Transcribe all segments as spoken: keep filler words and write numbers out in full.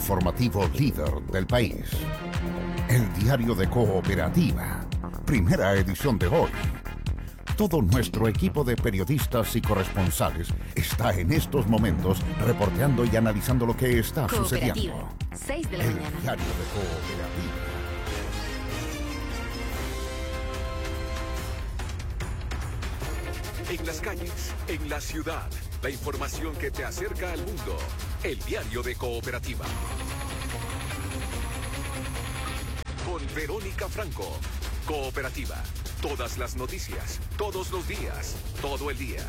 informativo líder del país. El Diario de Cooperativa, primera edición de hoy. Todo nuestro equipo de periodistas y corresponsales está en estos momentos reporteando y analizando lo que está sucediendo. seis de la El mañana. Diario de Cooperativa. En las calles, en la ciudad, la información que te acerca al mundo. El Diario de Cooperativa. Con Verónica Franco. Cooperativa. Todas las noticias, todos los días, todo el día.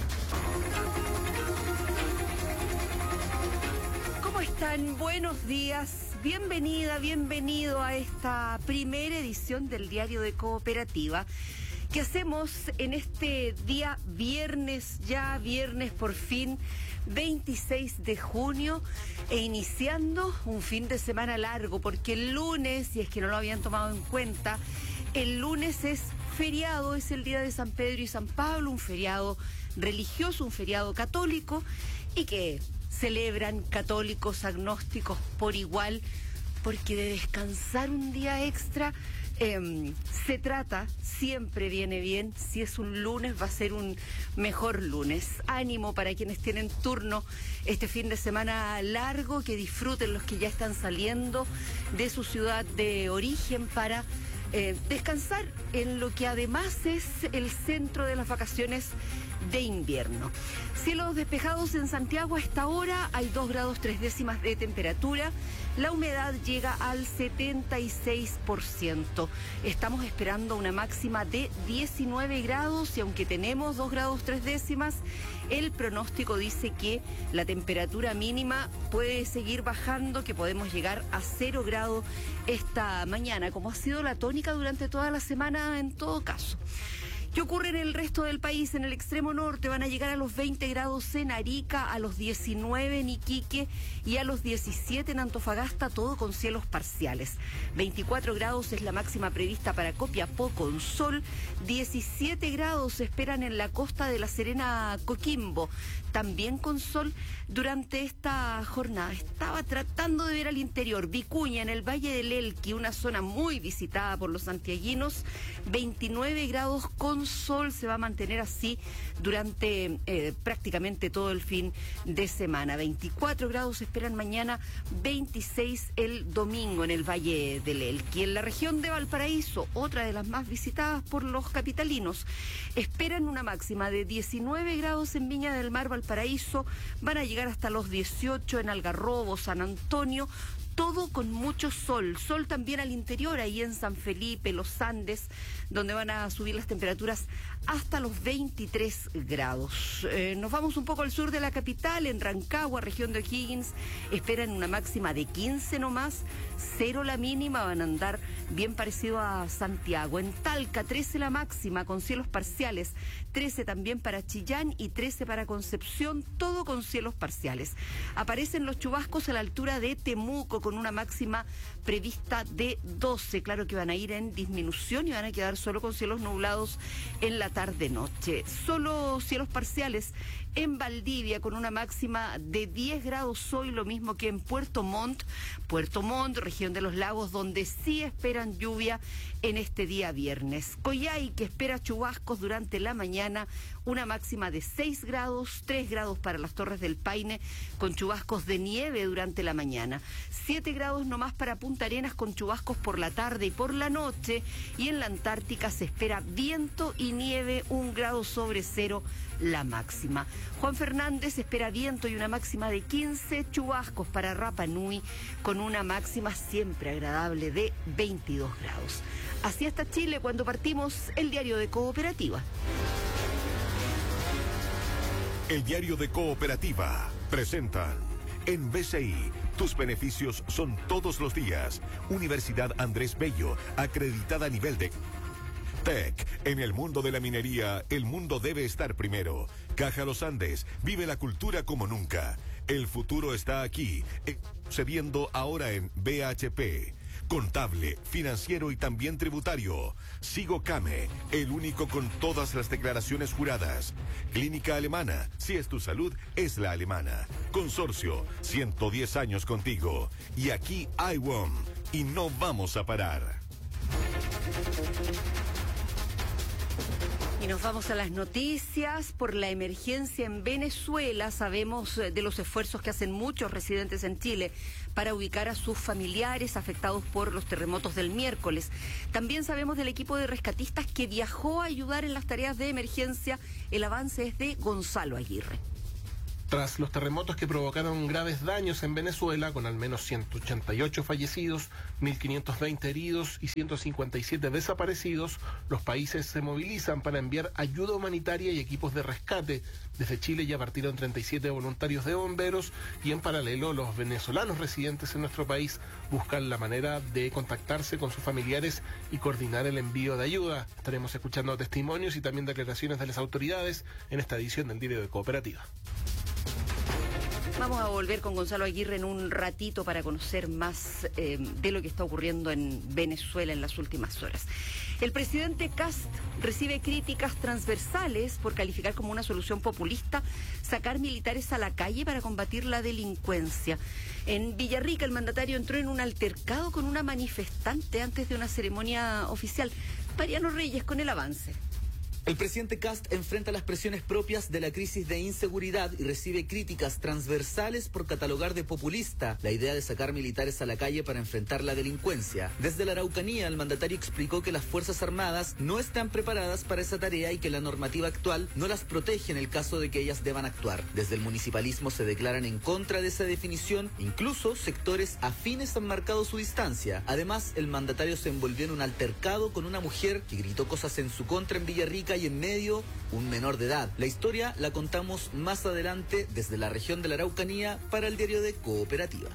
¿Cómo están? Buenos días. Bienvenida, bienvenido a esta primera edición del Diario de Cooperativa que hacemos en este día viernes, ya viernes por fin, veintiséis de junio, e iniciando un fin de semana largo, porque el lunes, si es que no lo habían tomado en cuenta, el lunes es feriado, es el día de San Pedro y San Pablo, un feriado religioso, un feriado católico, y que celebran católicos, agnósticos por igual, porque de descansar un día extra eh, se trata, siempre viene bien. Si es un lunes, va a ser un mejor lunes. Ánimo para quienes tienen turno este fin de semana largo, que disfruten los que ya están saliendo de su ciudad de origen para Eh, descansar en lo que además es el centro de las vacaciones de invierno. Cielos despejados en Santiago a esta hora, hay dos grados tres décimas de temperatura, la humedad llega al setenta y seis por ciento. Estamos esperando una máxima de diecinueve grados y aunque tenemos dos grados tres décimas, el pronóstico dice que la temperatura mínima puede seguir bajando, que podemos llegar a cero grados esta mañana, como ha sido la tónica durante toda la semana en todo caso. ¿Qué ocurre en el resto del país? En el extremo norte van a llegar a los veinte grados en Arica, a los diecinueve en Iquique y a los diecisiete en Antofagasta, todo con cielos parciales. veinticuatro grados es la máxima prevista para Copiapó con sol, diecisiete grados se esperan en la costa de La Serena, Coquimbo, también con sol durante esta jornada. Estaba tratando de ver al interior, Vicuña en el Valle del Elqui, una zona muy visitada por los santiaguinos, veintinueve grados con sol, se va a mantener así durante eh, prácticamente todo el fin de semana. veinticuatro grados se esperan mañana, veintiséis el domingo en el Valle del Elqui. En la región de Valparaíso, otra de las más visitadas por los capitalinos, esperan una máxima de diecinueve grados en Viña del Mar, Valparaíso, van a llegar hasta los dieciocho en Algarrobo, San Antonio, todo con mucho sol, sol también al interior, ahí en San Felipe, los Andes, donde van a subir las temperaturas hasta los veintitrés grados. Eh, nos vamos un poco al sur de la capital, en Rancagua, región de O'Higgins, esperan una máxima de quince nomás, cero la mínima, van a andar bien parecido a Santiago. En Talca, trece la máxima, con cielos parciales, trece también para Chillán y trece para Concepción, todo con cielos parciales. Aparecen los chubascos a la altura de Temuco, con una máxima prevista de doce. Claro que van a ir en disminución y van a quedar solo con cielos nublados en la tarde-noche. Solo cielos parciales en Valdivia, con una máxima de diez grados hoy, lo mismo que en Puerto Montt. Puerto Montt, región de los lagos, donde sí esperan lluvia en este día viernes. Coyhai, que espera chubascos durante la mañana, una máxima de seis grados, tres grados para las Torres del Paine, con chubascos de nieve durante la mañana. siete grados nomás para Punta Arenas, con chubascos por la tarde y por la noche, y en la Antártica se espera viento y nieve, un grado sobre cero la máxima. Juan Fernández espera viento y una máxima de quince, chubascos para Rapa Nui, con una máxima siempre agradable de veintidós grados. Así está Chile cuando partimos el Diario de Cooperativa. El Diario de Cooperativa presentan en B C I. Tus beneficios son todos los días. Universidad Andrés Bello, acreditada a nivel de T E C. En el mundo de la minería, el mundo debe estar primero. Caja Los Andes, vive la cultura como nunca. El futuro está aquí, eh, se viendo ahora en B H P. contable, financiero y también tributario. Sigocame, el único con todas las declaraciones juradas. Clínica Alemana, si es tu salud, es la alemana. Consorcio, ciento diez años contigo. Y aquí I W O M, y no vamos a parar. Y nos vamos a las noticias. Por la emergencia en Venezuela, sabemos de los esfuerzos que hacen muchos residentes en Chile para ubicar a sus familiares afectados por los terremotos del miércoles. También sabemos del equipo de rescatistas que viajó a ayudar en las tareas de emergencia. El avance es de Gonzalo Aguirre. Tras los terremotos que provocaron graves daños en Venezuela, con al menos ciento ochenta y ocho fallecidos, mil quinientos veinte heridos y ciento cincuenta y siete desaparecidos, los países se movilizan para enviar ayuda humanitaria y equipos de rescate. Desde Chile ya partieron treinta y siete voluntarios de bomberos y en paralelo los venezolanos residentes en nuestro país buscan la manera de contactarse con sus familiares y coordinar el envío de ayuda. Estaremos escuchando testimonios y también declaraciones de las autoridades en esta edición del Diario de Cooperativa. Vamos a volver con Gonzalo Aguirre en un ratito para conocer más eh, de lo que está ocurriendo en Venezuela en las últimas horas. El presidente Kast recibe críticas transversales por calificar como una solución populista sacar militares a la calle para combatir la delincuencia. En Villarrica, el mandatario entró en un altercado con una manifestante antes de una ceremonia oficial. Mariano Reyes con el avance. El presidente Kast enfrenta las presiones propias de la crisis de inseguridad y recibe críticas transversales por catalogar de populista la idea de sacar militares a la calle para enfrentar la delincuencia. Desde la Araucanía, el mandatario explicó que las Fuerzas Armadas no están preparadas para esa tarea y que la normativa actual no las protege en el caso de que ellas deban actuar. Desde el municipalismo se declaran en contra de esa definición, incluso sectores afines han marcado su distancia. Además, el mandatario se envolvió en un altercado con una mujer que gritó cosas en su contra en Villarrica y en medio un menor de edad. La historia la contamos más adelante desde la región de la Araucanía para el Diario de Cooperativa.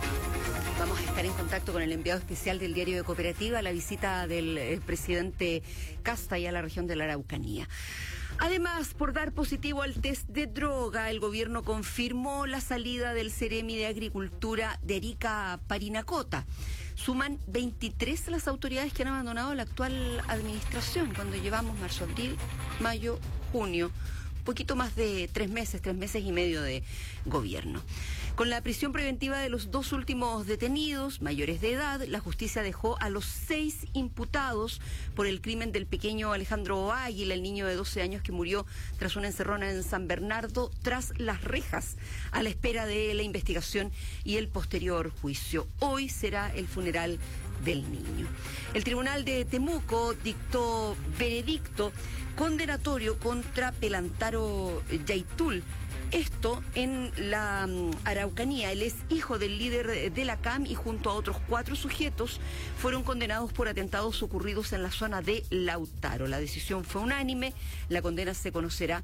Vamos a estar en contacto con el enviado especial del Diario de Cooperativa, la visita del eh, presidente Kast y a la región de la Araucanía. Además, por dar positivo al test de droga, el gobierno confirmó la salida del Ceremi de Agricultura de Arica Parinacota. Suman veintitrés las autoridades que han abandonado la actual administración, cuando llevamos marzo, abril, mayo, junio. Poquito más de tres meses, tres meses y medio de gobierno. Con la prisión preventiva de los dos últimos detenidos, mayores de edad, la justicia dejó a los seis imputados por el crimen del pequeño Alejandro Águila, el niño de doce años que murió tras una encerrona en San Bernardo, tras las rejas, a la espera de la investigación y el posterior juicio. Hoy será el funeral del niño. El Tribunal de Temuco dictó veredicto condenatorio contra Pelantaro Yaitul. Esto en la um, Araucanía. Él es hijo del líder de la C A M y junto a otros cuatro sujetos fueron condenados por atentados ocurridos en la zona de Lautaro. La decisión fue unánime. La condena se conocerá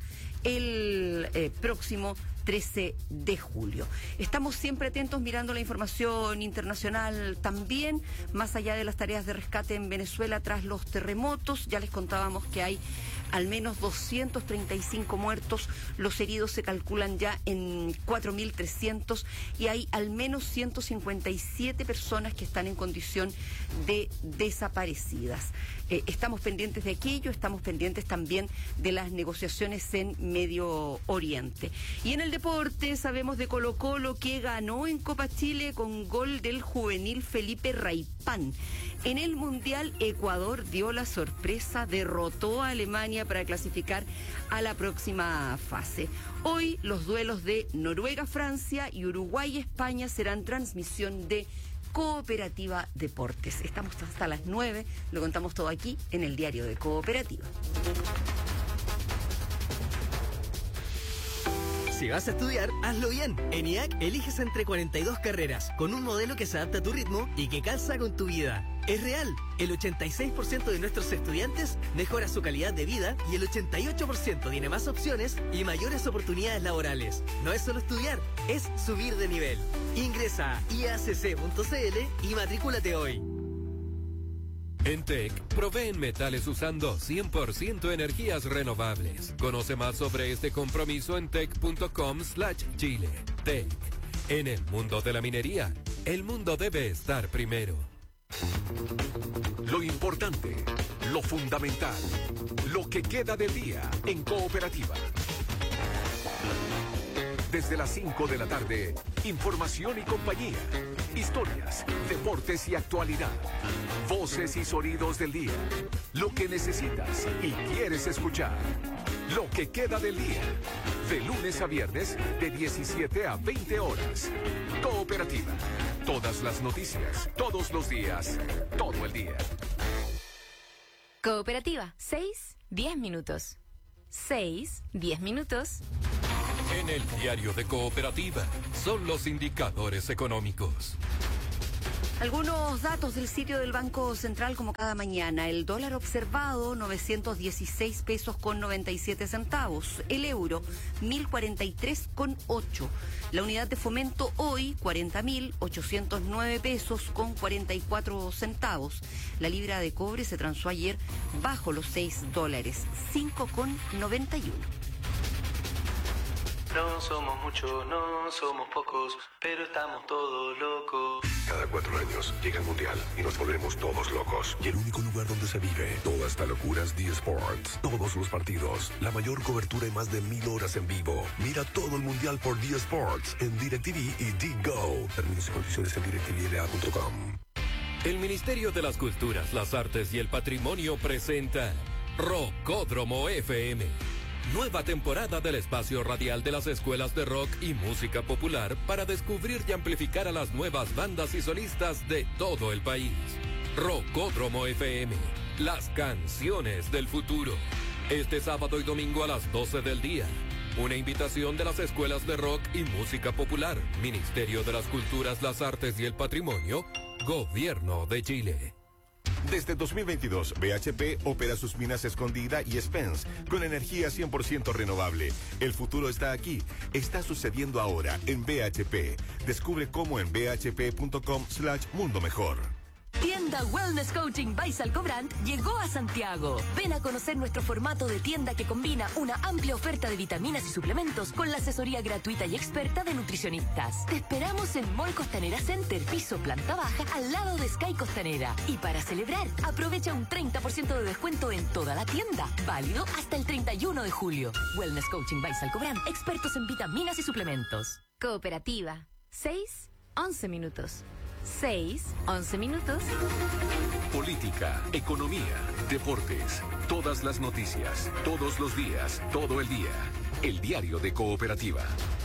el eh, próximo trece de julio. Estamos siempre atentos mirando la información internacional también, más allá de las tareas de rescate en Venezuela tras los terremotos. Ya les contábamos que hay al menos doscientos treinta y cinco muertos, los heridos se calculan ya en cuatro mil trescientos y hay al menos ciento cincuenta y siete personas que están en condición de desaparecidas. Eh, estamos pendientes de aquello, estamos pendientes también de las negociaciones en Medio Oriente. Y en el deporte sabemos de Colo Colo que ganó en Copa Chile con gol del juvenil Felipe Raipán. En el Mundial, Ecuador dio la sorpresa, derrotó a Alemania para clasificar a la próxima fase. Hoy los duelos de Noruega-Francia y Uruguay-España serán transmisión de Cooperativa Deportes. Estamos hasta las nueve, lo contamos todo aquí en el Diario de Cooperativa. Si vas a estudiar, hazlo bien. En I A C eliges entre cuarenta y dos carreras, con un modelo que se adapta a tu ritmo y que calza con tu vida. Es real, el ochenta y seis por ciento de nuestros estudiantes mejora su calidad de vida y el ochenta y ocho por ciento tiene más opciones y mayores oportunidades laborales. No es solo estudiar, es subir de nivel. Ingresa a i a c c punto c l y matrículate hoy. En T E C, proveen metales usando cien por ciento energías renovables. Conoce más sobre este compromiso en tec punto com slash chile. T E C, en el mundo de la minería, el mundo debe estar primero. Lo importante, lo fundamental, lo que queda del día en Cooperativa. Desde las cinco de la tarde, información y compañía, historias, deportes y actualidad, voces y sonidos del día, lo que necesitas y quieres escuchar, lo que queda del día, de lunes a viernes de diecisiete a veinte horas. Cooperativa, todas las noticias, todos los días, todo el día. Cooperativa, seis, diez minutos. seis, diez minutos. En el diario de Cooperativa son los indicadores económicos. Algunos datos del sitio del Banco Central como cada mañana. El dólar observado, novecientos dieciséis pesos con noventa y siete centavos. El euro, mil cuarenta y tres con ocho. La unidad de fomento hoy, cuarenta mil ochocientos nueve pesos con cuarenta y cuatro centavos. La libra de cobre se transó ayer bajo los seis dólares, cinco con noventa y uno. No somos muchos, no somos pocos, pero estamos todos locos. Cada cuatro años llega el Mundial y nos volvemos todos locos. Y el único lugar donde se vive toda esta locura es D Sports. Todos los partidos, la mayor cobertura y más de mil horas en vivo. Mira todo el Mundial por D Sports en DirecTV y D-Go. Términos y condiciones en direct t v l a punto com. El Ministerio de las Culturas, las Artes y el Patrimonio presenta Rockódromo F M. Nueva temporada del espacio radial de las escuelas de rock y música popular para descubrir y amplificar a las nuevas bandas y solistas de todo el país. Rockódromo F M, las canciones del futuro. Este sábado y domingo a las doce del día. Una invitación de las escuelas de rock y música popular, Ministerio de las Culturas, las Artes y el Patrimonio, Gobierno de Chile. Desde dos mil veintidós, B H P opera sus minas Escondida y Spence con energía cien por ciento renovable. El futuro está aquí. Está sucediendo ahora en B H P. Descubre cómo en b h p punto com slash mundo mejor. Tienda Wellness Coaching by Salcobrand llegó a Santiago. Ven a conocer nuestro formato de tienda que combina una amplia oferta de vitaminas y suplementos con la asesoría gratuita y experta de nutricionistas. Te esperamos en Mall Costanera Center, piso planta baja, al lado de Sky Costanera. Y para celebrar, aprovecha un treinta por ciento de descuento en toda la tienda. Válido hasta el treinta y uno de julio. Wellness Coaching by Salcobrand, expertos en vitaminas y suplementos. Cooperativa, seis, once minutos. seis, once minutos. Política, economía, deportes, todas las noticias, todos los días, todo el día. El diario de Cooperativa.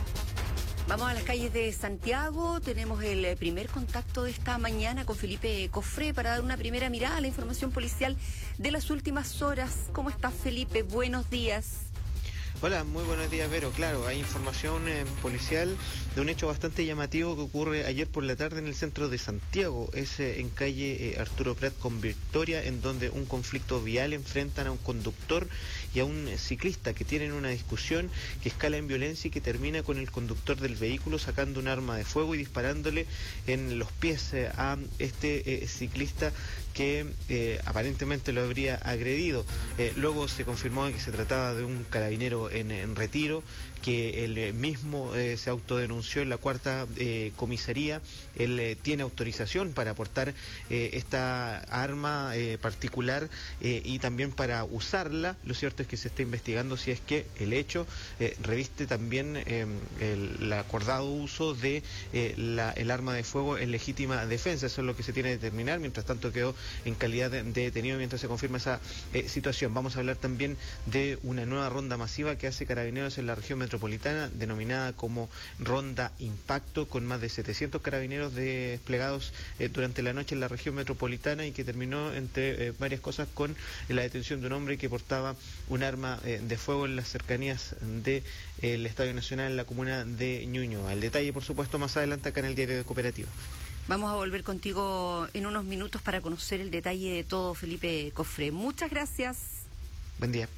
Vamos a las calles de Santiago. Tenemos el primer contacto de esta mañana con Felipe Cofré para dar una primera mirada a la información policial de las últimas horas. ¿Cómo estás, Felipe? Buenos días. Hola, muy buenos días, Vero. Claro, hay información eh, policial de un hecho bastante llamativo que ocurre ayer por la tarde en el centro de Santiago. Es eh, en calle eh, Arturo Prat con Victoria, en donde un conflicto vial enfrentan a un conductor y a un eh, ciclista que tienen una discusión que escala en violencia y que termina con el conductor del vehículo sacando un arma de fuego y disparándole en los pies eh, a este eh, ciclista que eh, aparentemente lo habría agredido. Eh, luego se confirmó que se trataba de un carabinero en, en retiro, que él mismo eh, se autodenunció en la cuarta eh, comisaría. Él eh, tiene autorización para aportar eh, esta arma eh, particular eh, y también para usarla. Lo cierto es que se está investigando si es que el hecho eh, reviste también eh, el, el acordado uso de eh, la, el arma de fuego en legítima defensa. Eso es lo que se tiene que determinar. Mientras tanto quedó en calidad de, de detenido mientras se confirma esa eh, situación. Vamos a hablar también de una nueva ronda masiva que hace Carabineros en la región metropolitana, denominada como Ronda Impacto, con más de setecientos carabineros desplegados eh, durante la noche en la región metropolitana y que terminó, entre eh, varias cosas, con eh, la detención de un hombre que portaba un arma eh, de fuego en las cercanías del eh, Estadio Nacional en la comuna de Ñuñoa. El detalle, por supuesto, más adelante acá en el diario de Cooperativa. Vamos a volver contigo en unos minutos para conocer el detalle de todo, Felipe Cofré. Muchas gracias. Buen día.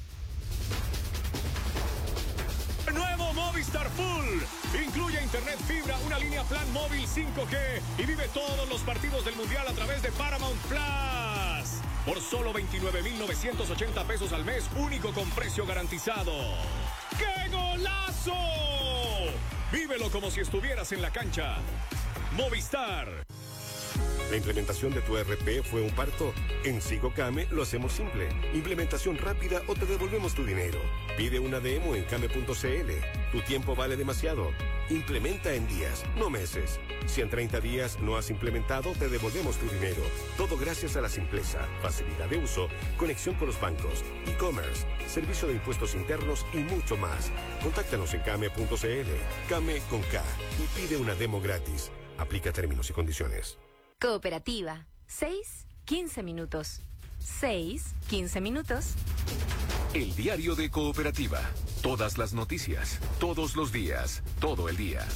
Nuevo Movistar Full. Incluye internet fibra, una línea plan móvil cinco G y vive todos los partidos del Mundial a través de Paramount Plus. Por solo veintinueve mil novecientos ochenta pesos al mes, único con precio garantizado. ¡Qué golazo! Vívelo como si estuvieras en la cancha. Movistar. ¿La implementación de tu E R P fue un parto? En SigoCame lo hacemos simple. Implementación rápida o te devolvemos tu dinero. Pide una demo en came punto c l. Tu tiempo vale demasiado. Implementa en días, no meses. Si en treinta días no has implementado, te devolvemos tu dinero. Todo gracias a la simpleza, facilidad de uso, conexión con los bancos, e-commerce, servicio de impuestos internos y mucho más. Contáctanos en came punto c l. Came con K y pide una demo gratis. Aplica términos y condiciones. Cooperativa. seis, quince minutos. seis, quince minutos. El diario de Cooperativa. Todas las noticias, todos los días, todo el día.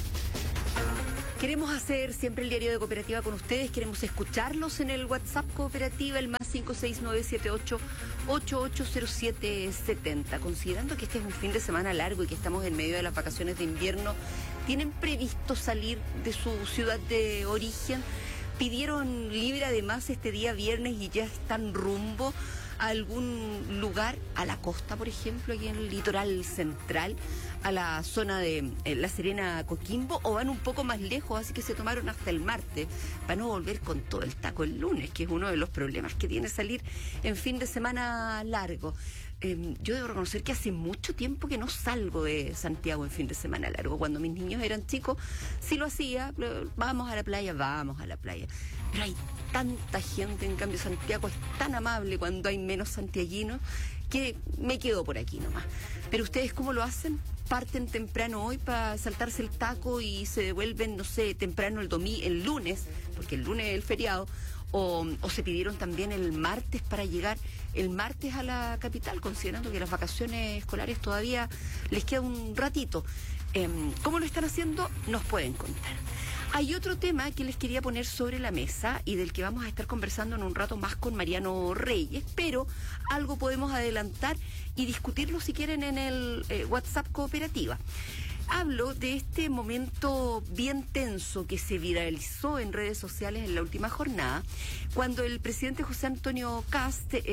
Queremos hacer siempre el diario de Cooperativa con ustedes, queremos escucharlos en el WhatsApp Cooperativa, el más cinco seis nueve siete ocho ocho ocho cero siete siete cero. Considerando que este es un fin de semana largo y que estamos en medio de las vacaciones de invierno, ¿tienen previsto salir de su ciudad de origen? ¿Pidieron libre además este día viernes y ya están rumbo a algún lugar, a la costa, por ejemplo, aquí en el litoral central, a la zona de eh, La Serena, Coquimbo, o van un poco más lejos, así que se tomaron hasta el martes para no volver con todo el taco el lunes, que es uno de los problemas que tiene salir en fin de semana largo? Eh, yo debo reconocer que hace mucho tiempo que no salgo de Santiago en fin de semana largo. Cuando mis niños eran chicos, sí lo hacía, vamos a la playa, vamos a la playa. Pero hay tanta gente, en cambio Santiago es tan amable cuando hay menos santiaguinos, que me quedo por aquí nomás. Pero ustedes, ¿cómo lo hacen? ¿Parten temprano hoy para saltarse el taco y se devuelven, no sé, temprano el domingo, el lunes, porque el lunes es el feriado? O, o se pidieron también el martes para llegar el martes a la capital, considerando que las vacaciones escolares todavía les queda un ratito. Eh, ¿Cómo lo están haciendo? Nos pueden contar. Hay otro tema que les quería poner sobre la mesa y del que vamos a estar conversando en un rato más con Mariano Reyes, pero algo podemos adelantar y discutirlo si quieren en el eh, WhatsApp Cooperativa. Hablo de este momento bien tenso que se viralizó en redes sociales en la última jornada, cuando el presidente José Antonio Kast, eh,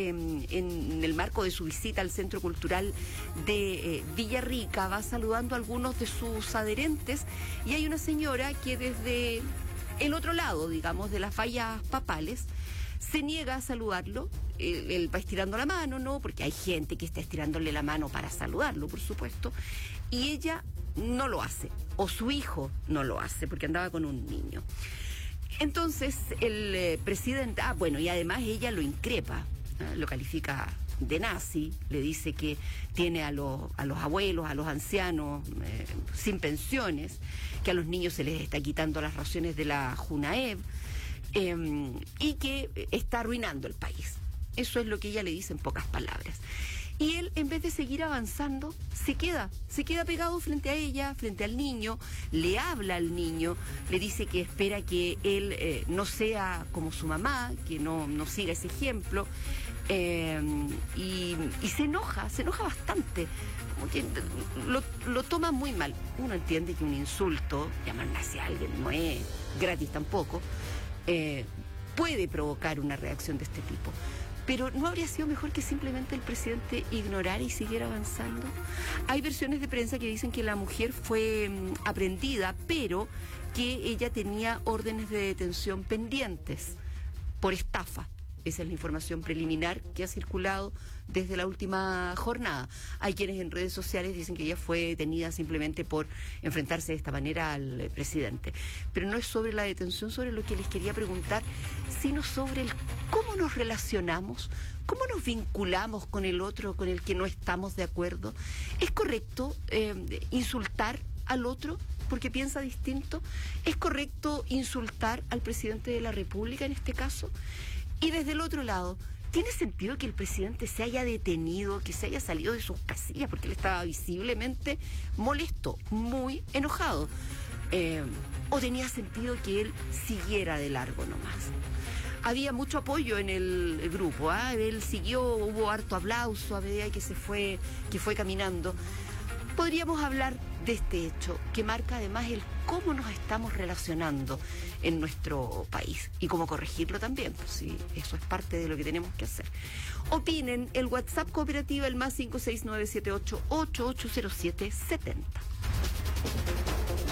en el marco de su visita al Centro Cultural de eh, Villarrica, va saludando a algunos de sus adherentes, y hay una señora que desde el otro lado, digamos, de las vallas papales, se niega a saludarlo. Él, él va estirando la mano, ¿no? Porque hay gente que está estirándole la mano para saludarlo, por supuesto, y ella no lo hace, o su hijo no lo hace, porque andaba con un niño. Entonces el eh, presidente, ah, bueno, y además ella lo increpa, ¿eh? Lo califica de nazi, le dice que tiene a los, a los abuelos, a los ancianos eh, sin pensiones, que a los niños se les está quitando las raciones de la Junaev, eh, y que está arruinando el país. Eso es lo que ella le dice en pocas palabras. Y él, en vez de seguir avanzando, se queda, se queda pegado frente a ella, frente al niño, le habla al niño, le dice que espera que él eh, no sea como su mamá, que no, no siga ese ejemplo, eh, y, y se enoja, se enoja bastante, como que lo, lo toma muy mal. Uno entiende que un insulto, llamarle así a alguien, no es gratis tampoco, eh, puede provocar una reacción de este tipo. Pero ¿no habría sido mejor que simplemente el presidente ignorara y siguiera avanzando? Hay versiones de prensa que dicen que la mujer fue mmm, aprendida, pero que ella tenía órdenes de detención pendientes por estafa. Esa es la información preliminar que ha circulado desde la última jornada. Hay quienes en redes sociales dicen que ella fue detenida simplemente por enfrentarse de esta manera al presidente. Pero no es sobre la detención sobre lo que les quería preguntar, sino sobre el cómo nos relacionamos, cómo nos vinculamos con el otro con el que no estamos de acuerdo. ¿Es correcto eh, insultar al otro porque piensa distinto? ¿Es correcto insultar al presidente de la República en este caso? Y desde el otro lado, ¿tiene sentido que el presidente se haya detenido, que se haya salido de sus casillas? Porque él estaba visiblemente molesto, muy enojado. Eh, ¿O tenía sentido que él siguiera de largo nomás? Había mucho apoyo en el, el grupo, ¿eh? Él siguió, hubo harto aplauso a medida que se fue, que fue caminando. Podríamos hablar de este hecho que marca además el cómo nos estamos relacionando en nuestro país y cómo corregirlo también, pues sí, eso es parte de lo que tenemos que hacer. Opinen, el WhatsApp Cooperativa, el más cinco seis nueve siete ocho ocho ocho cero siete siete cero.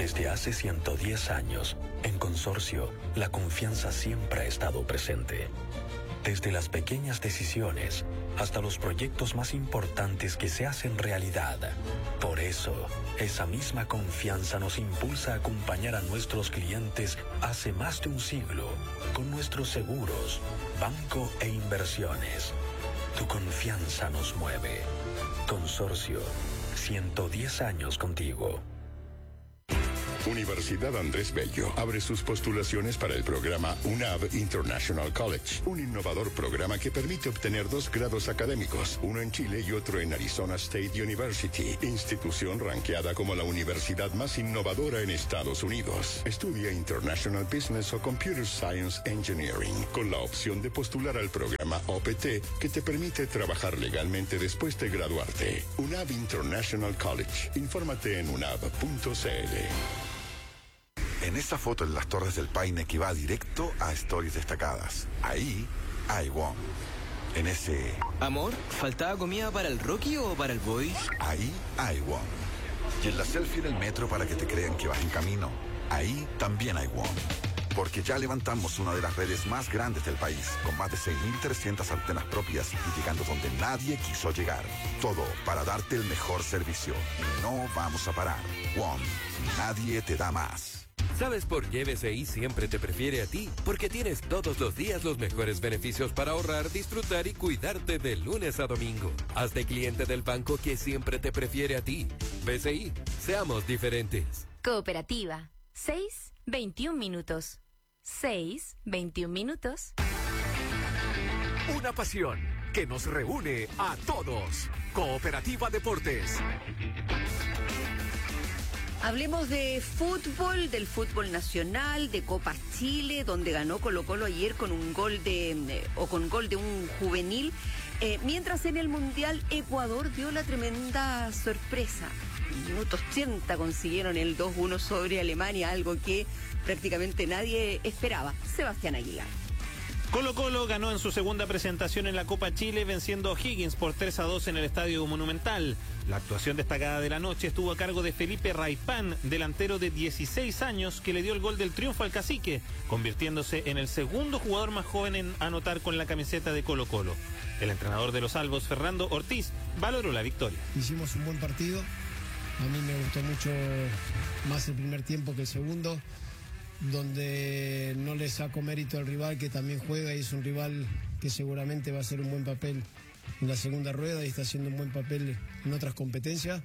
Desde hace ciento diez años, en Consorcio, la confianza siempre ha estado presente. Desde las pequeñas decisiones hasta los proyectos más importantes que se hacen realidad. Por eso, esa misma confianza nos impulsa a acompañar a nuestros clientes hace más de un siglo con nuestros seguros, banco e inversiones. Tu confianza nos mueve. Consorcio, ciento diez años contigo. Universidad Andrés Bello abre sus postulaciones para el programa U N A V International College, un innovador programa que permite obtener dos grados académicos, uno en Chile y otro en Arizona State University, institución ranqueada como la universidad más innovadora en Estados Unidos. Estudia International Business o Computer Science Engineering, con la opción de postular al programa O P T, que te permite trabajar legalmente después de graduarte. U N A V International College. Infórmate en unav punto c l. En esa foto en las Torres del Paine que va directo a Stories Destacadas, ahí hay Wong. En ese... Amor, ¿faltaba comida para el Rocky o para el Boy? Ahí hay Wong. Y en la selfie en el metro para que te crean que vas en camino, ahí también hay Wong. Porque ya levantamos una de las redes más grandes del país, con más de seis mil trescientas antenas propias y llegando donde nadie quiso llegar. Todo para darte el mejor servicio. Y no vamos a parar. Wong, nadie te da más. ¿Sabes por qué B C I siempre te prefiere a ti? Porque tienes todos los días los mejores beneficios para ahorrar, disfrutar y cuidarte de lunes a domingo. Hazte cliente del banco que siempre te prefiere a ti. B C I, seamos diferentes. Cooperativa, seis, veintiún minutos. seis, veintiún minutos. Una pasión que nos reúne a todos. Cooperativa Deportes. Hablemos de fútbol, del fútbol nacional, de Copa Chile, donde ganó Colo-Colo ayer con un gol de, eh, o con gol de un juvenil, eh, mientras en el Mundial Ecuador dio la tremenda sorpresa. Minuto ochenta consiguieron el dos uno sobre Alemania, algo que prácticamente nadie esperaba. Sebastián Aguilar. Colo-Colo ganó en su segunda presentación en la Copa Chile venciendo a O'Higgins por tres a dos en el Estadio Monumental. La actuación destacada de la noche estuvo a cargo de Felipe Raipán, delantero de dieciséis años que le dio el gol del triunfo al Cacique, convirtiéndose en el segundo jugador más joven en anotar con la camiseta de Colo-Colo. El entrenador de los Albos, Fernando Ortiz, valoró la victoria. Hicimos un buen partido. A mí me gustó mucho más el primer tiempo que el segundo, donde no le saco mérito al rival que también juega y es un rival que seguramente va a hacer un buen papel en la segunda rueda y está haciendo un buen papel en otras competencias,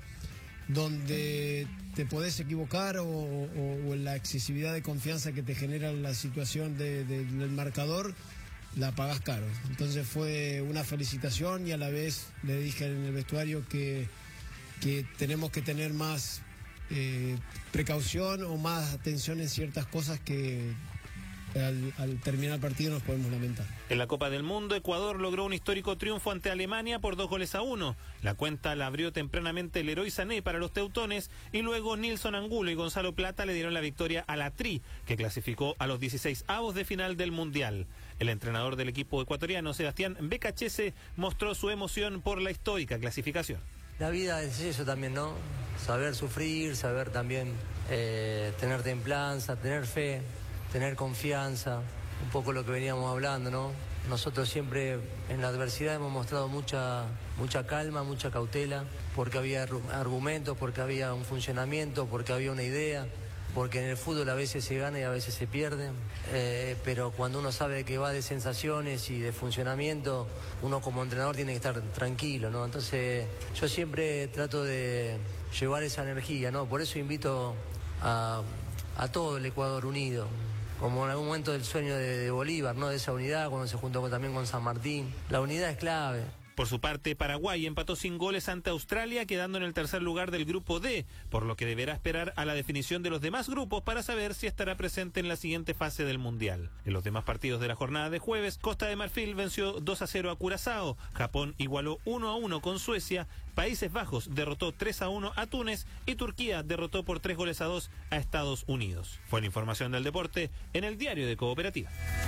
donde te podés equivocar o, o, o en la excesividad de confianza que te genera la situación de, de, del marcador, la pagás caro. Entonces fue una felicitación y a la vez le dije en el vestuario que, que tenemos que tener más Eh, precaución o más atención en ciertas cosas que al, al terminar el partido nos podemos lamentar. En la Copa del Mundo, Ecuador logró un histórico triunfo ante Alemania por dos goles a uno. La cuenta la abrió tempranamente el Leroy Sané para los teutones y luego Nilson Angulo y Gonzalo Plata le dieron la victoria a la Tri, que clasificó a los dieciséis avos de final del Mundial. El entrenador del equipo ecuatoriano, Sebastián Becachese, mostró su emoción por la histórica clasificación. La vida es eso también, ¿no? Saber sufrir, saber también eh, tener templanza, tener fe, tener confianza, un poco lo que veníamos hablando, ¿no? Nosotros siempre en la adversidad hemos mostrado mucha, mucha calma, mucha cautela, porque había argumentos, porque había un funcionamiento, porque había una idea, porque en el fútbol a veces se gana y a veces se pierde, eh, pero cuando uno sabe que va de sensaciones y de funcionamiento, uno como entrenador tiene que estar tranquilo, ¿no? Entonces yo siempre trato de llevar esa energía, ¿no? Por eso invito a, a todo el Ecuador unido, como en algún momento del sueño de, de Bolívar, ¿no? De esa unidad, cuando se juntó con, también con San Martín. La unidad es clave. Por su parte, Paraguay empató sin goles ante Australia, quedando en el tercer lugar del grupo D, por lo que deberá esperar a la definición de los demás grupos para saber si estará presente en la siguiente fase del Mundial. En los demás partidos de la jornada de jueves, Costa de Marfil venció dos a cero a Curazao, Japón igualó uno a uno con Suecia, Países Bajos derrotó tres a uno a Túnez y Turquía derrotó por tres goles a dos a Estados Unidos. Fue la información del deporte en el Diario de Cooperativa.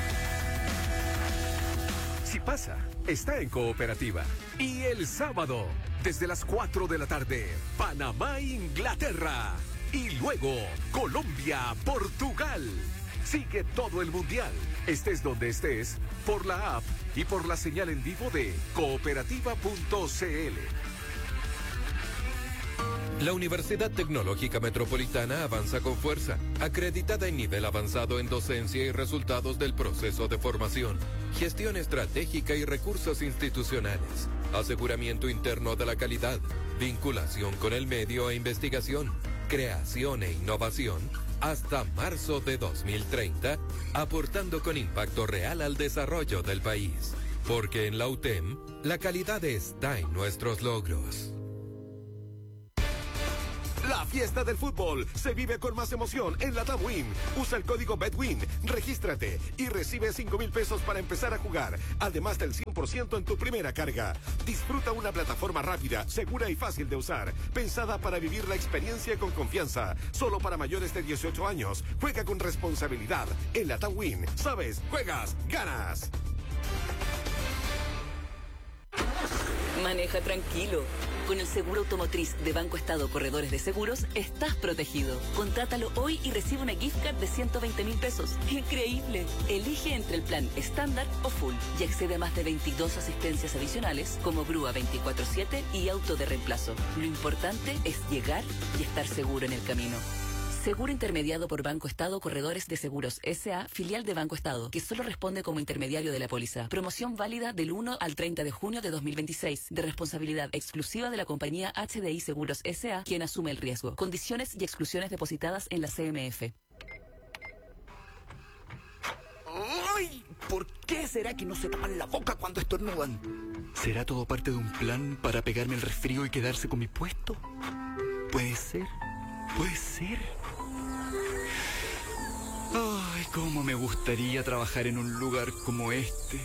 Si pasa, está en Cooperativa. Y el sábado, desde las cuatro de la tarde, Panamá-Inglaterra. y luego Colombia, Portugal. Sigue todo el mundial, estés donde estés, por la app y por la señal en vivo de cooperativa punto c l. La Universidad Tecnológica Metropolitana avanza con fuerza, acreditada en nivel avanzado en docencia y resultados del proceso de formación, gestión estratégica y recursos institucionales, aseguramiento interno de la calidad, vinculación con el medio e investigación, creación e innovación, hasta marzo de dos mil treinta, aportando con impacto real al desarrollo del país. Porque en la U T E M, la calidad está en nuestros logros. La fiesta del fútbol se vive con más emoción en la TAMWIN. Usa el código BETWIN, regístrate y recibe cinco mil pesos para empezar a jugar, además del cien por ciento en tu primera carga. Disfruta una plataforma rápida, segura y fácil de usar, pensada para vivir la experiencia con confianza. Solo para mayores de dieciocho años. Juega con responsabilidad. En la TAMWIN, sabes, juegas, ganas. Maneja tranquilo. Con el seguro automotriz de Banco Estado Corredores de Seguros, estás protegido. Contrátalo hoy y recibe una gift card de ciento veinte mil pesos. ¡Increíble! Elige entre el plan estándar o full y accede a más de veintidós asistencias adicionales como grúa veinticuatro siete y auto de reemplazo. Lo importante es llegar y estar seguro en el camino. Seguro intermediado por Banco Estado Corredores de Seguros S A, filial de Banco Estado, que solo responde como intermediario de la póliza. Promoción válida del uno al treinta de junio de dos mil veintiséis, de responsabilidad exclusiva de la compañía H D I Seguros S A, quien asume el riesgo. Condiciones y exclusiones depositadas en la C M F. ¡Ay! ¿Por qué será que no se tapan la boca cuando estornudan? ¿Será todo parte de un plan para pegarme el resfrío y quedarse con mi puesto? Puede ser, puede ser. Ay, cómo me gustaría trabajar en un lugar como este.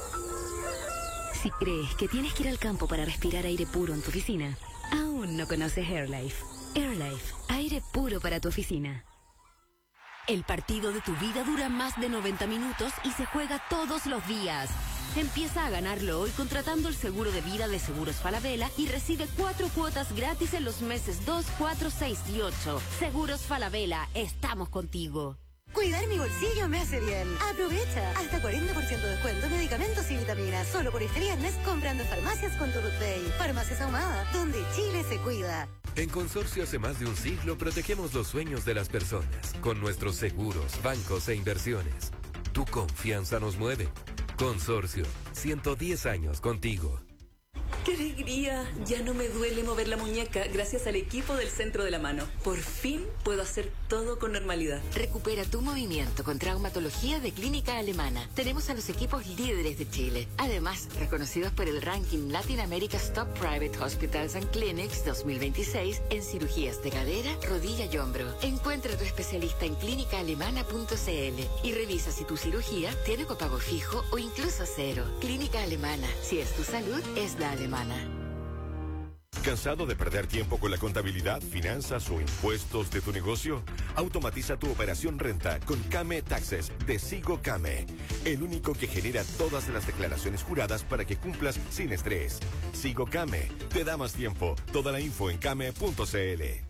Si crees que tienes que ir al campo para respirar aire puro en tu oficina, aún no conoces AirLife. AirLife, aire puro para tu oficina. El partido de tu vida dura más de noventa minutos y se juega todos los días. Empieza a ganarlo hoy contratando el seguro de vida de Seguros Falabella y recibe cuatro cuotas gratis en los meses dos, cuatro, seis y ocho. Seguros Falabella, estamos contigo. Cuidar mi bolsillo me hace bien. Aprovecha. Hasta cuarenta por ciento de descuento en medicamentos y vitaminas. Solo por este viernes comprando en farmacias con tu Ruth Day. Farmacias Ahumada, donde Chile se cuida. En Consorcio hace más de un siglo protegemos los sueños de las personas con nuestros seguros, bancos e inversiones. Tu confianza nos mueve. Consorcio, ciento diez años contigo. ¡Qué alegría! Ya no me duele mover la muñeca gracias al equipo del Centro de la Mano. Por fin puedo hacer todo con normalidad. Recupera tu movimiento con traumatología de Clínica Alemana. Tenemos a los equipos líderes de Chile. Además, reconocidos por el ranking Latin America's Top Private Hospitals and Clinics dos mil veintiséis en cirugías de cadera, rodilla y hombro. Encuentra a tu especialista en clínica alemana punto c l y revisa si tu cirugía tiene copago fijo o incluso cero. Clínica Alemana. Si es tu salud, es la alemana. ¿Cansado de perder tiempo con la contabilidad, finanzas o impuestos de tu negocio? Automatiza tu operación renta con Came Taxes de Sigo Came, el único que genera todas las declaraciones juradas para que cumplas sin estrés. Sigo Came, te da más tiempo. Toda la info en came punto c l.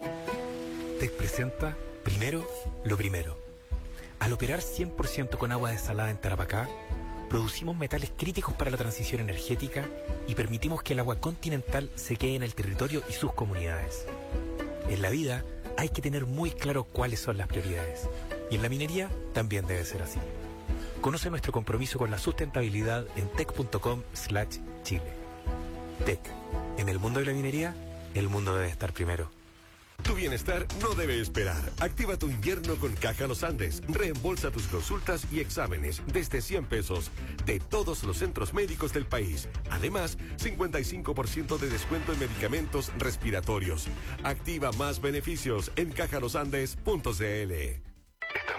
Te presenta primero lo primero. Al operar cien por ciento con agua desalada en Tarapacá, producimos metales críticos para la transición energética y permitimos que el agua continental se quede en el territorio y sus comunidades. En la vida hay que tener muy claro cuáles son las prioridades. Y en la minería también debe ser así. Conoce nuestro compromiso con la sustentabilidad en tec punto com slash chile. Tec. En el mundo de la minería, el mundo debe estar primero. Tu bienestar no debe esperar. Activa tu invierno con Caja Los Andes. Reembolsa tus consultas y exámenes desde cien pesos de todos los centros médicos del país. Además, cincuenta y cinco por ciento de descuento en medicamentos respiratorios. Activa más beneficios en caja los andes punto c l. Estamos locos.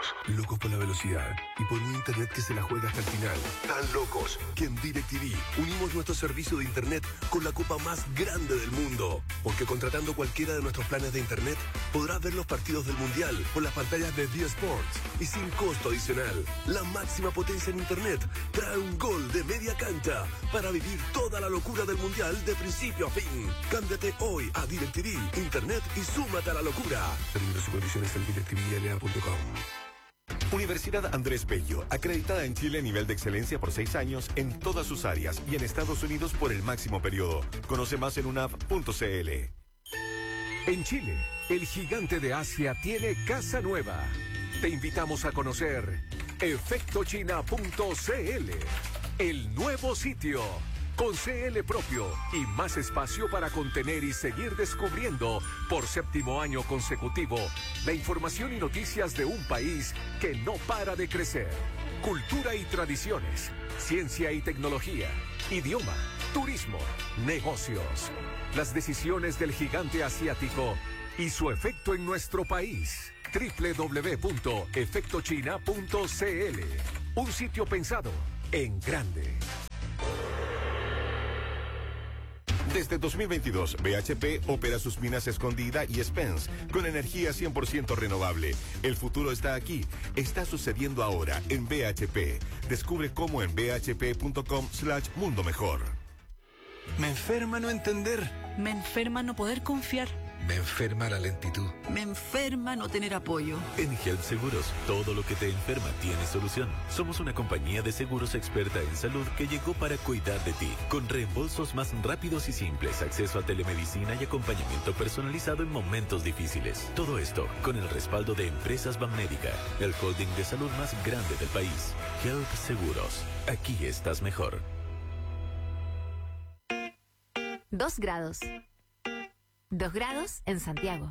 locos por la velocidad y por un internet que se la juega hasta el final. Tan locos que en DirecTV unimos nuestro servicio de internet con la copa más grande del mundo. Porque contratando cualquiera de nuestros planes de internet, podrás ver los partidos del Mundial por las pantallas de D Sports y sin costo adicional. La máxima potencia en internet trae un gol de media cancha para vivir toda la locura del Mundial de principio a fin. Cámbiate hoy a DirecTV, internet y súmate a la locura. Términos y condiciones en directivl a punto com. Universidad Andrés Bello, acreditada en Chile a nivel de excelencia por seis años en todas sus áreas y en Estados Unidos por el máximo periodo. Conoce más en unaf punto cl. En Chile, el gigante de Asia tiene casa nueva. Te invitamos a conocer efecto china punto cl, el nuevo sitio, con C L propio y más espacio para contener y seguir descubriendo por séptimo año consecutivo la información y noticias de un país que no para de crecer. Cultura y tradiciones, ciencia y tecnología, idioma, turismo, negocios. Las decisiones del gigante asiático y su efecto en nuestro país. doble u doble u doble u punto efecto china punto cl. Un sitio pensado en grande. Desde dos mil veintidós, B H P opera sus minas Escondida y Spence con energía cien por ciento renovable. El futuro está aquí. Está sucediendo ahora en B H P. Descubre cómo en b h p punto com slash mundo mejor. Me enferma no entender. Me enferma no poder confiar. Me enferma la lentitud. Me enferma no tener apoyo. En Help Seguros, todo lo que te enferma tiene solución. Somos una compañía de seguros experta en salud que llegó para cuidar de ti, con reembolsos más rápidos y simples, acceso a telemedicina y acompañamiento personalizado en momentos difíciles. Todo esto con el respaldo de Empresas Banmédica, el holding de salud más grande del país. Help Seguros. Aquí estás mejor. Dos grados. Dos grados en Santiago.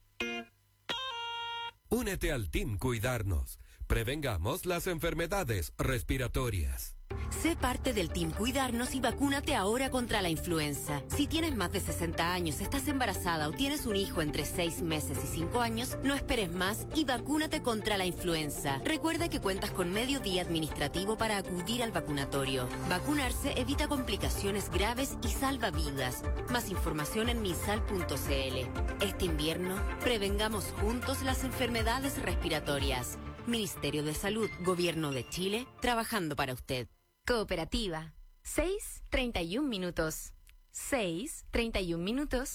Únete al Team Cuidarnos. Prevengamos las enfermedades respiratorias. Sé parte del Team Cuidarnos y vacúnate ahora contra la influenza. Si tienes más de sesenta años, estás embarazada o tienes un hijo entre seis meses y cinco años, no esperes más y vacúnate contra la influenza. Recuerda que cuentas con medio día administrativo para acudir al vacunatorio. Vacunarse evita complicaciones graves y salva vidas. Más información en misal punto cl. Este invierno, prevengamos juntos las enfermedades respiratorias. Ministerio de Salud, Gobierno de Chile, trabajando para usted. Cooperativa. seis treinta y un minutos. seis treinta y un minutos.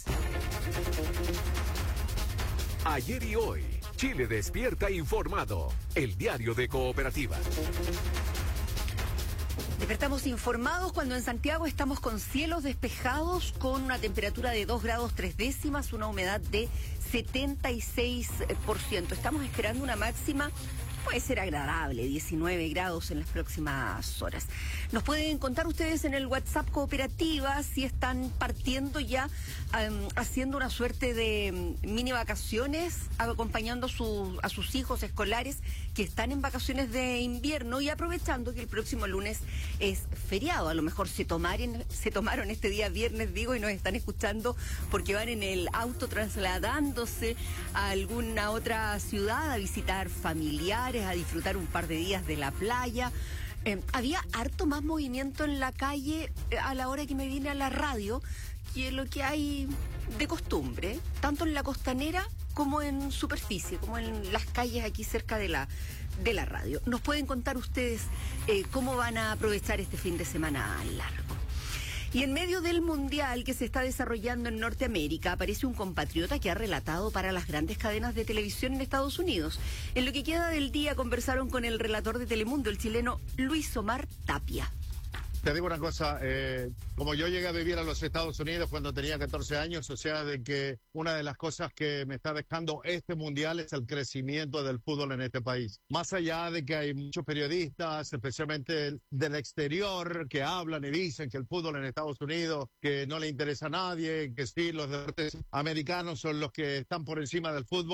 Ayer y hoy, Chile despierta informado. El diario de Cooperativa. Despertamos informados cuando en Santiago estamos con cielos despejados, con una temperatura de dos grados tres décimas, una humedad de setenta y seis por ciento. Estamos esperando una máxima, puede ser agradable, diecinueve grados en las próximas horas. Nos pueden contar ustedes en el WhatsApp Cooperativa si están partiendo ya, um, haciendo una suerte de um, mini vacaciones, acompañando su, a sus hijos escolares que están en vacaciones de invierno y aprovechando que el próximo lunes es feriado. A lo mejor se tomaren, se tomaron este día viernes, digo, y nos están escuchando porque van en el auto trasladándose a alguna otra ciudad a visitar familiares, a disfrutar un par de días de la playa. Eh, había harto más movimiento en la calle eh, a la hora que me vine a la radio que lo que hay de costumbre, tanto en la costanera como en superficie, como en las calles aquí cerca de la, de la radio. Nos pueden contar ustedes eh, cómo van a aprovechar este fin de semana largo. Y en medio del mundial que se está desarrollando en Norteamérica, aparece un compatriota que ha relatado para las grandes cadenas de televisión en Estados Unidos. En lo que queda del día conversaron con el relator de Telemundo, el chileno Luis Omar Tapia. Te digo una cosa, eh, como yo llegué a vivir a los Estados Unidos cuando tenía catorce años, o sea, de que una de las cosas que me está dejando este mundial es el crecimiento del fútbol en este país. Más allá de que hay muchos periodistas, especialmente del exterior, que hablan y dicen que el fútbol en Estados Unidos, que no le interesa a nadie, que sí, los deportes americanos son los que están por encima del fútbol.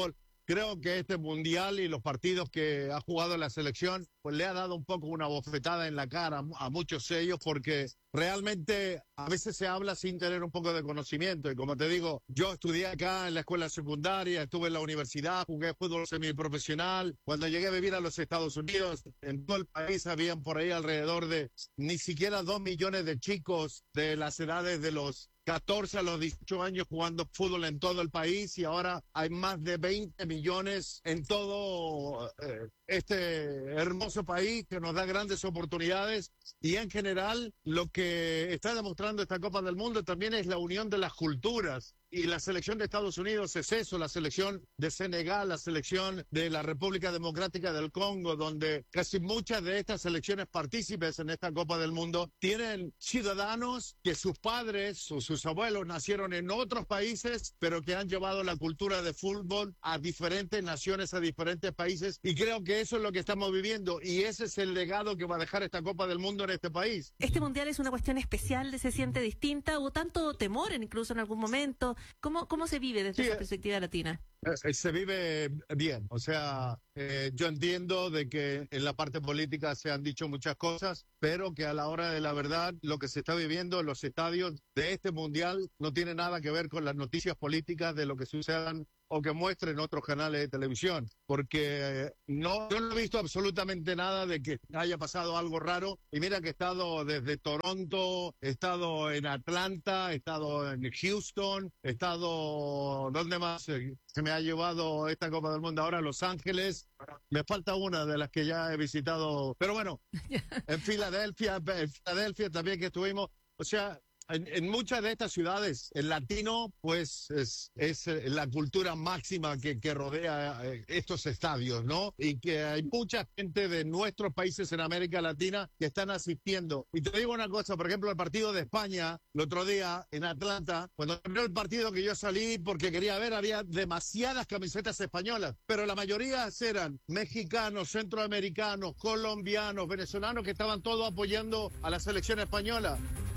creo que este mundial y los partidos que ha jugado la selección, pues le ha dado un poco una bofetada en la cara a muchos de ellos, porque realmente a veces se habla sin tener un poco de conocimiento. Y como te digo, yo estudié acá en la escuela secundaria, estuve en la universidad, jugué fútbol semiprofesional. Cuando llegué a vivir a los Estados Unidos, en todo el país habían por ahí alrededor de ni siquiera dos millones de chicos de las edades de los catorce a los dieciocho años jugando fútbol en todo el país, y ahora hay más de veinte millones en todo eh, este hermoso país que nos da grandes oportunidades. Y en general lo que está demostrando esta Copa del Mundo también es la unión de las culturas. Y la selección de Estados Unidos es eso, la selección de Senegal, la selección de la República Democrática del Congo, donde casi muchas de estas selecciones partícipes en esta Copa del Mundo tienen ciudadanos que sus padres o sus abuelos nacieron en otros países, pero que han llevado la cultura de fútbol a diferentes naciones, a diferentes países. Y creo que eso es lo que estamos viviendo, y ese es el legado que va a dejar esta Copa del Mundo en este país. Este mundial es una cuestión especial, se siente distinta, hubo tanto temor incluso en algún momento. ¿Cómo, cómo se vive desde sí, esa perspectiva latina? Eh, se vive bien, o sea, eh, yo entiendo de que en la parte política se han dicho muchas cosas, pero que a la hora de la verdad lo que se está viviendo en los estadios de este mundial no tiene nada que ver con las noticias políticas de lo que sucedan o que muestren otros canales de televisión, porque no, yo no he visto absolutamente nada de que haya pasado algo raro. Y mira que he estado desde Toronto, he estado en Atlanta, he estado en Houston, he estado, ¿dónde más se me ha llevado esta Copa del Mundo? Ahora Los Ángeles, me falta una de las que ya he visitado, pero bueno, en Filadelfia, en Filadelfia también que estuvimos, o sea, En, en muchas de estas ciudades, el latino, pues, es, es la cultura máxima que, que rodea estos estadios, ¿no? Y que hay mucha gente de nuestros países en América Latina que están asistiendo. Y te digo una cosa, por ejemplo, el partido de España, el otro día en Atlanta, cuando terminó el partido que yo salí porque quería ver, había demasiadas camisetas españolas, pero la mayoría eran mexicanos, centroamericanos, colombianos, venezolanos, que estaban todos apoyando a la selección española.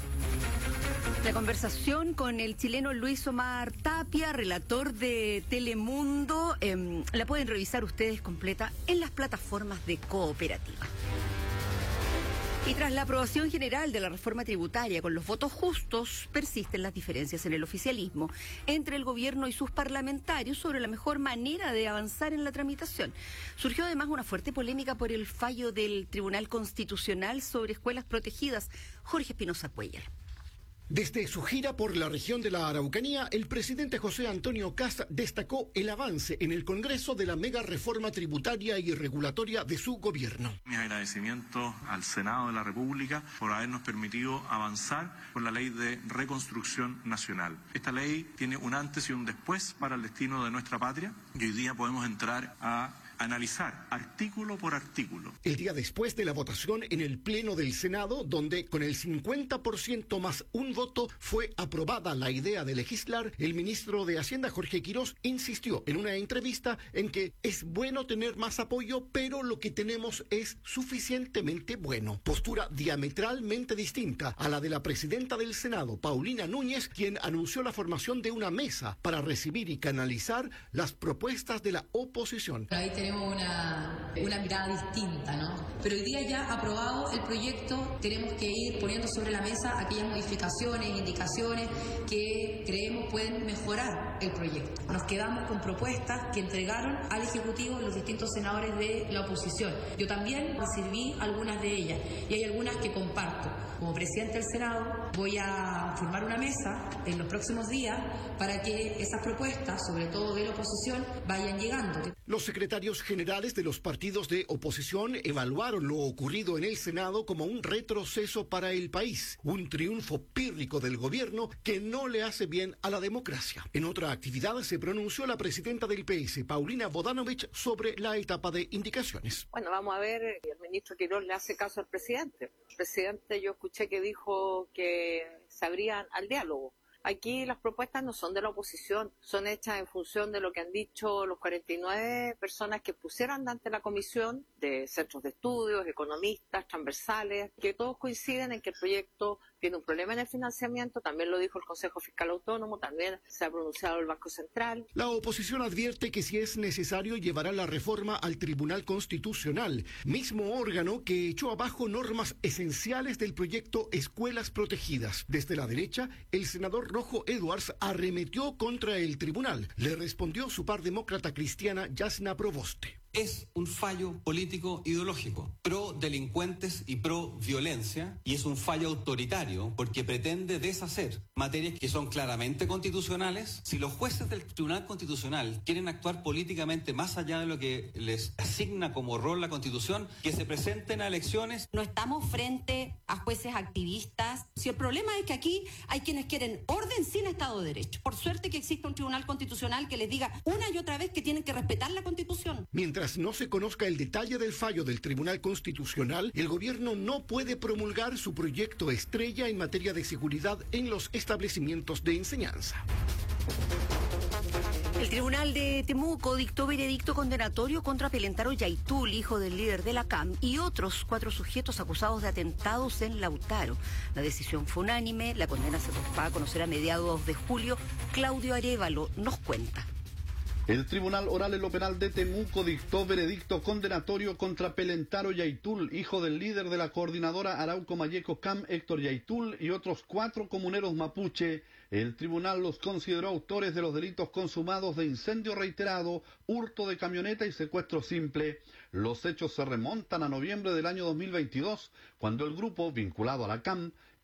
La conversación con el chileno Luis Omar Tapia, relator de Telemundo, eh, la pueden revisar ustedes completa en las plataformas de Cooperativa. Y tras la aprobación general de la reforma tributaria con los votos justos, persisten las diferencias en el oficialismo entre el gobierno y sus parlamentarios sobre la mejor manera de avanzar en la tramitación. Surgió además una fuerte polémica por el fallo del Tribunal Constitucional sobre escuelas protegidas. Jorge Espinosa Cuellar. Desde su gira por la región de la Araucanía, el presidente José Antonio Kast destacó el avance en el Congreso de la mega reforma tributaria y regulatoria de su gobierno. Mi agradecimiento al Senado de la República por habernos permitido avanzar con la ley de reconstrucción nacional. Esta ley tiene un antes y un después para el destino de nuestra patria, y hoy día podemos entrar a analizar artículo por artículo. El día después de la votación en el Pleno del Senado, donde con el cincuenta por ciento más un voto fue aprobada la idea de legislar, el ministro de Hacienda, Jorge Quirós, insistió en una entrevista en que es bueno tener más apoyo, pero lo que tenemos es suficientemente bueno. Postura diametralmente distinta a la de la presidenta del Senado, Paulina Núñez, quien anunció la formación de una mesa para recibir y canalizar las propuestas de la oposición. Ahí tenemos una, una mirada distinta, ¿no? Pero hoy día ya aprobado el proyecto, tenemos que ir poniendo sobre la mesa aquellas modificaciones, indicaciones que creemos pueden mejorar el proyecto. Nos quedamos con propuestas que entregaron al Ejecutivo los distintos senadores de la oposición. Yo también recibí algunas de ellas y hay algunas que comparto. Como presidente del Senado voy a formar una mesa en los próximos días para que esas propuestas, sobre todo de la oposición, vayan llegando. Los secretarios generales de los partidos de oposición evaluaron lo ocurrido en el Senado como un retroceso para el país, un triunfo pírrico del gobierno que no le hace bien a la democracia. En otra actividad se pronunció la presidenta del P S, Paulina Bodanovich, sobre la etapa de indicaciones. Bueno, vamos a ver, el ministro Quirós le hace caso al presidente. El presidente, yo escuché que dijo que se abrían al diálogo. Aquí las propuestas no son de la oposición, son hechas en función de lo que han dicho los cuarenta y nueve personas que pusieron ante la comisión, de centros de estudios, economistas, transversales, que todos coinciden en que el proyecto tiene un problema en el financiamiento, también lo dijo el Consejo Fiscal Autónomo, también se ha pronunciado el Banco Central. La oposición advierte que si es necesario llevará la reforma al Tribunal Constitucional, mismo órgano que echó abajo normas esenciales del proyecto Escuelas Protegidas. Desde la derecha, el senador Rojo Edwards arremetió contra el tribunal. Le respondió su par demócrata cristiana Jasna Proboste. Es un fallo político ideológico, pro delincuentes y pro violencia, y es un fallo autoritario porque pretende deshacer materias que son claramente constitucionales. Si los jueces del Tribunal Constitucional quieren actuar políticamente más allá de lo que les asigna como rol la Constitución, que se presenten a elecciones. No estamos frente a jueces activistas. Si el problema es que aquí hay quienes quieren orden sin Estado de Derecho. Por suerte que existe un Tribunal Constitucional que les diga una y otra vez que tienen que respetar la Constitución. Mientras no se conozca el detalle del fallo del Tribunal Constitucional, el gobierno no puede promulgar su proyecto estrella en materia de seguridad en los establecimientos de enseñanza. El Tribunal de Temuco dictó veredicto condenatorio contra Pelentaro Yaitul, hijo del líder de la C A M, y otros cuatro sujetos acusados de atentados en Lautaro. La decisión fue unánime, la condena se va a conocer a mediados de julio. Claudio Arévalo nos cuenta. El Tribunal Oral en lo Penal de Temuco dictó veredicto condenatorio contra Pelentaro Yaitul, hijo del líder de la coordinadora Arauco Mayeco C A M, Héctor Yaitul, y otros cuatro comuneros mapuche. El tribunal los consideró autores de los delitos consumados de incendio reiterado, hurto de camioneta y secuestro simple. Los hechos se remontan a noviembre del año dos mil veintidós, cuando el grupo vinculado a la C A M